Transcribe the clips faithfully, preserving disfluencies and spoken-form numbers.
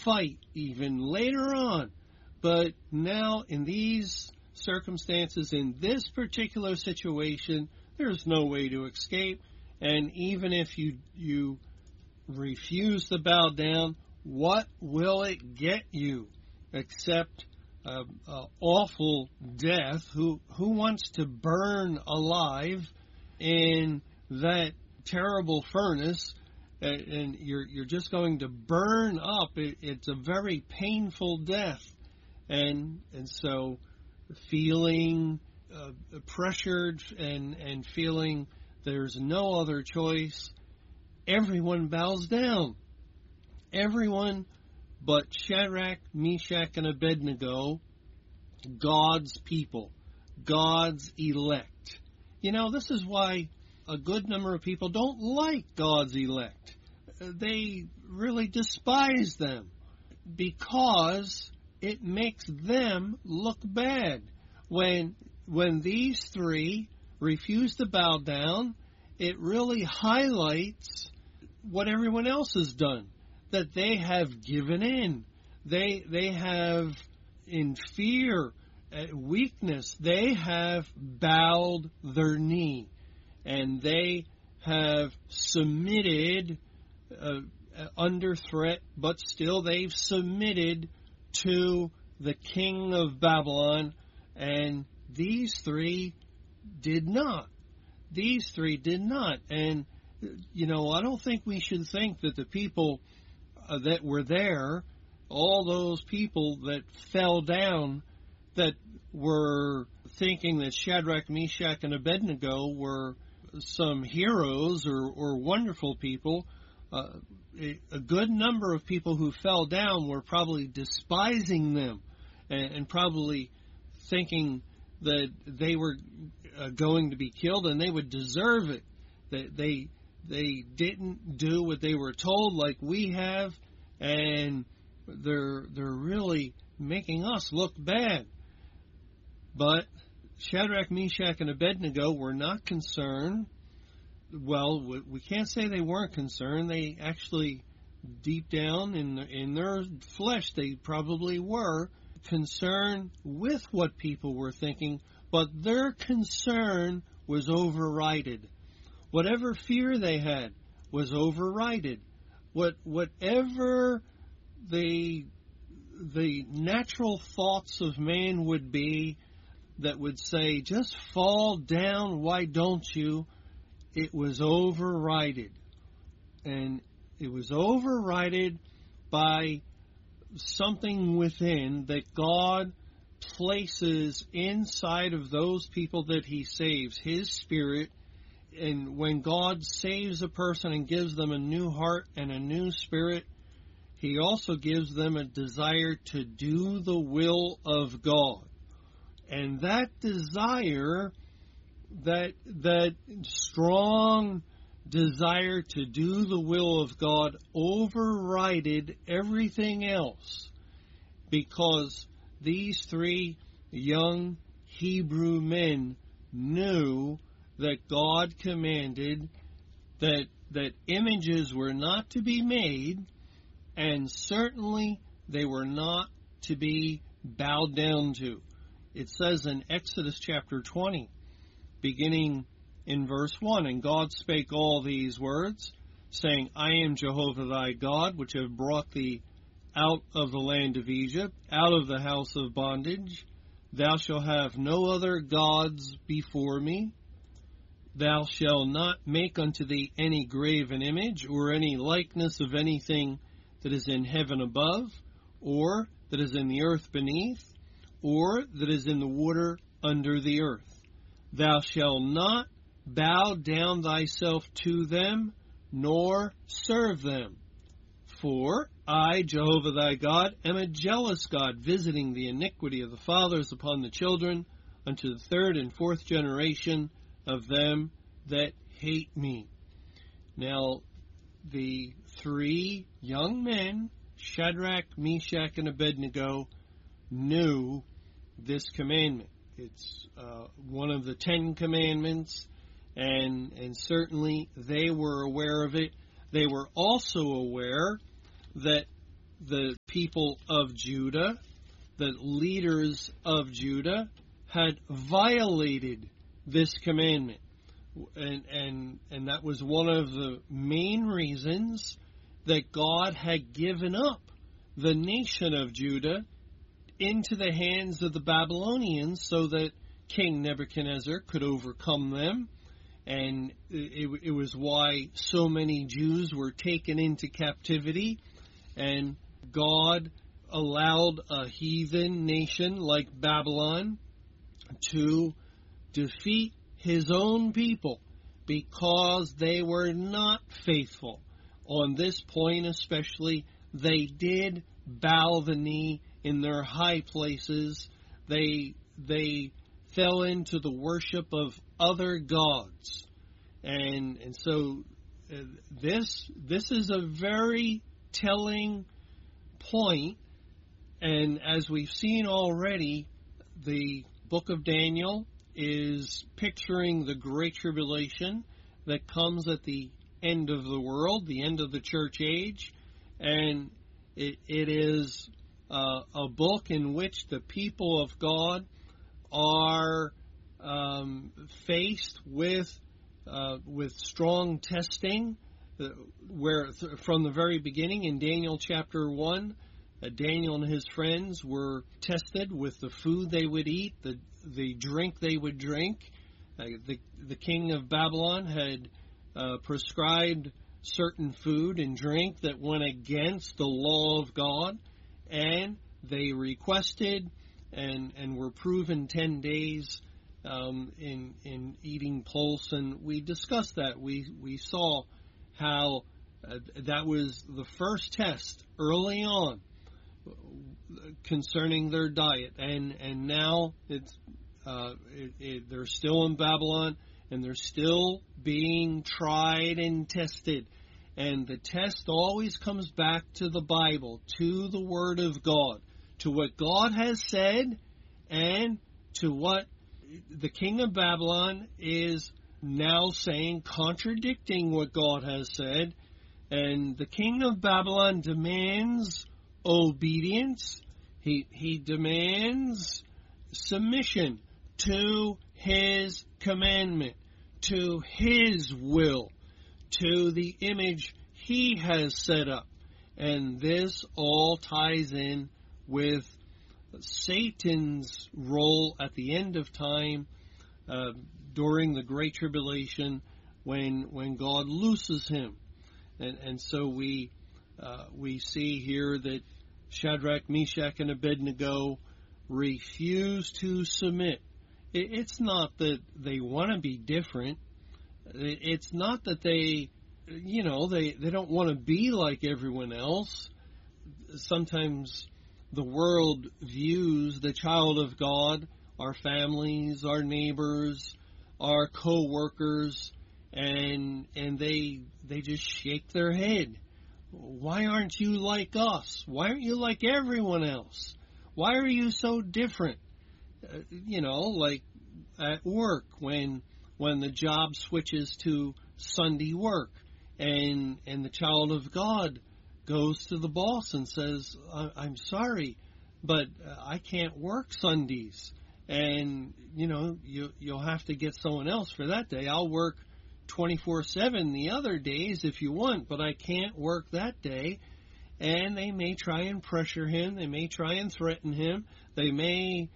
fight even later on. But now in these circumstances, in this particular situation, there's no way to escape. And even if you you refuse to bow down, what will it get you except uh, uh, awful death? Who who wants to burn alive in that terrible furnace? And, and you're you're just going to burn up. It, it's a very painful death, and and so feeling uh, pressured and and feeling there's no other choice, everyone bows down. Everyone but Shadrach, Meshach, and Abednego, God's people, God's elect. You know, this is why a good number of people don't like God's elect. They really despise them because it makes them look bad. When when these three refuse to bow down, it really highlights what everyone else has done, that they have given in. They they have, in fear, uh, weakness, they have bowed their knee, and they have submitted uh, under threat, but still they've submitted to the king of Babylon, and these three did not. These three did not. And, you know, I don't think we should think that the people uh, that were there, all those people that fell down, that were thinking that Shadrach, Meshach, and Abednego were some heroes or, or wonderful people. Uh, a, a good number of people who fell down were probably despising them and, and probably thinking that they were uh, going to be killed and they would deserve it. That they they didn't do what they were told like we have, and they're they're really making us look bad. But Shadrach, Meshach, and Abednego were not concerned. Well, we can't say they weren't concerned. They actually, deep down in in their flesh, they probably were concerned with what people were thinking, but their concern was overridden. Whatever fear they had was overridden. What whatever the the natural thoughts of man would be that would say, just fall down, why don't you? It was overridden. And it was overridden by something within that God places inside of those people that he saves, his spirit. And when God saves a person and gives them a new heart and a new spirit, he also gives them a desire to do the will of God. And that desire, that that strong desire to do the will of God overrided everything else, because these three young Hebrew men knew that God commanded that that images were not to be made, and certainly they were not to be bowed down to. It says in Exodus chapter twenty, beginning in verse one, and God spake all these words, saying, I am Jehovah thy God, which have brought thee out of the land of Egypt, out of the house of bondage. Thou shalt have no other gods before me. Thou shalt not make unto thee any graven image, or any likeness of anything that is in heaven above, or that is in the earth beneath, or that is in the water under the earth. Thou shalt not bow down thyself to them, nor serve them. For I, Jehovah thy God, am a jealous God, visiting the iniquity of the fathers upon the children, unto the third and fourth generation of them that hate me. Now, the three young men, Shadrach, Meshach, and Abednego, knew this commandment. It's uh, one of the Ten Commandments, and and certainly they were aware of it. They were also aware that the people of Judah, the leaders of Judah, had violated this commandment. And, and, and that was one of the main reasons that God had given up the nation of Judah into the hands of the Babylonians so that King Nebuchadnezzar could overcome them. And it, it was why so many Jews were taken into captivity. And God allowed a heathen nation like Babylon to defeat his own people because they were not faithful. On this point especially, they did bow the knee in their high places. They they fell into the worship of other gods. And and so uh, this this is a very telling point. And as we've seen already, the book of Daniel is picturing the great tribulation that comes at the end of the world, the end of the church age. And it, it is uh, a book in which the people of God are um, faced with uh, with strong testing, uh, where th- from the very beginning in Daniel chapter one, uh, Daniel and his friends were tested with the food they would eat, the the drink they would drink. Uh, the the king of Babylon had uh, prescribed certain food and drink that went against the law of God, and they requested and and were proven ten days um, in in eating pulse, and we discussed that. We we saw how uh, that was the first test early on concerning their diet, and and now it's uh, it, it, they're still in Babylon, and they're still being tried and tested. And the test always comes back to the Bible, to the Word of God, to what God has said, and to what the king of Babylon is now saying, contradicting what God has said. And the king of Babylon demands obedience. He, he demands submission to his commandment, to his will, to the image he has set up. And this all ties in with Satan's role at the end of time, uh, during the Great Tribulation, when when God looses him. And, and so we uh, we see here that Shadrach, Meshach, and Abednego refuse to submit. It, it's not that they want to be different. It, it's not that they, you know, they, they don't want to be like everyone else. Sometimes the world views the child of God, our families, our neighbors, our co-workers, and and they they just shake their head. Why aren't you like us? Why aren't you like everyone else? Why are you so different? Uh, you know, like at work, when when the job switches to Sunday work, and and the child of God goes to the boss and says, I'm sorry, but I can't work Sundays. And, you know, you, you'll have to get someone else for that day. I'll work twenty-four seven the other days if you want, but I can't work that day. And they may try and pressure him. They may try and threaten him. They may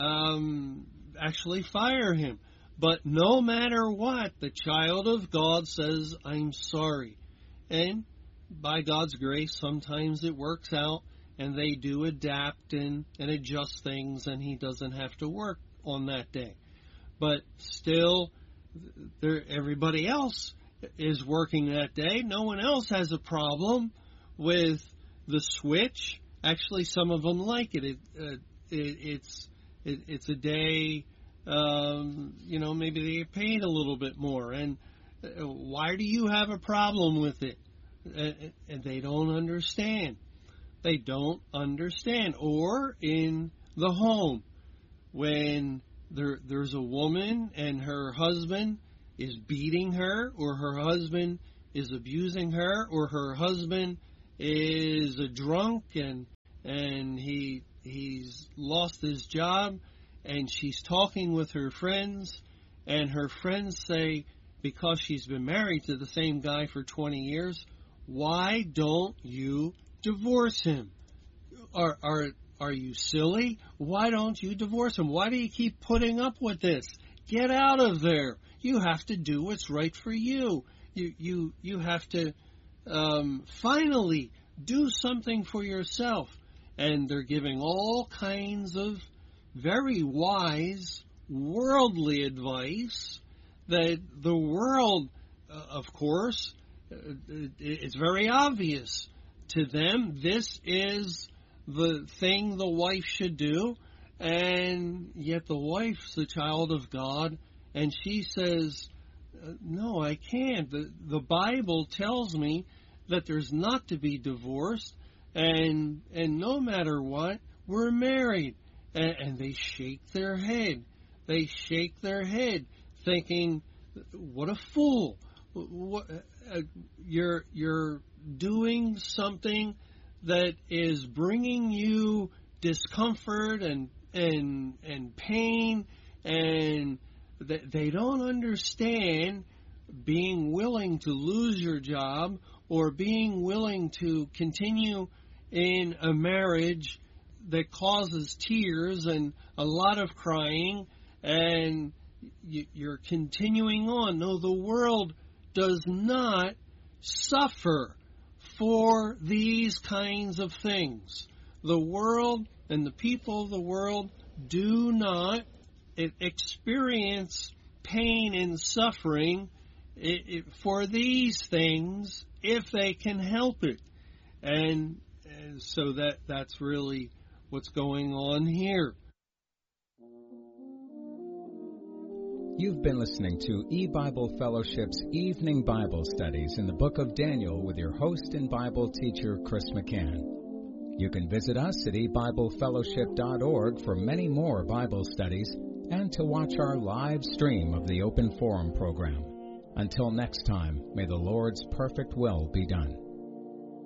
um, actually fire him. But no matter what, the child of God says, I'm sorry. And by God's grace, sometimes it works out, and they do adapt and, and adjust things, and he doesn't have to work on that day. But still, there, everybody else is working that day. No one else has a problem with the switch. Actually, some of them like it. It, uh, it it's it, it's a day, um, you know, maybe they get paid a little bit more. And uh, why do you have a problem with it? And they don't understand. They don't understand. Or in the home, when there there's a woman and her husband is beating her, or her husband is abusing her, or her husband is a drunk and and he he's lost his job, and she's talking with her friends, and her friends say, because she's been married to the same guy for twenty years, why don't you divorce him? Are are are you silly? Why don't you divorce him? Why do you keep putting up with this? Get out of there. You have to do what's right for you. You you you have to um, finally do something for yourself. And they're giving all kinds of very wise, worldly advice that the world, uh, of course, uh, it's very obvious to them. This is the thing the wife should do, and yet the wife's the child of God, and she says, no, I can't. The, the Bible tells me that there's not to be divorced, and and no matter what, we're married. And, and they shake their head. They shake their head, thinking, what a fool. What, uh, you're, you're doing something that is bringing you discomfort and and and pain, and th- they don't understand being willing to lose your job or being willing to continue in a marriage that causes tears and a lot of crying, and y- you're continuing on. No, the world does not suffer for these kinds of things. The world and the people of the world do not experience pain and suffering for these things if they can help it. And, and so that that's really what's going on here. You've been listening to E-Bible Fellowship's Evening Bible Studies in the Book of Daniel with your host and Bible teacher, Chris McCann. You can visit us at e bible fellowship dot org for many more Bible studies and to watch our live stream of the Open Forum program. Until next time, may the Lord's perfect will be done.